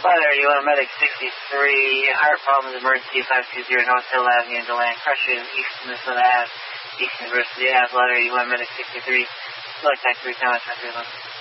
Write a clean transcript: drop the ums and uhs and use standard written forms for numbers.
Letter, you want medic 63, heart problems, emergency 520 North Hill Avenue, Deland, crushes, East Minnesota Ave, East University Ave. Letter, you want medic 63, select taxi 3 times,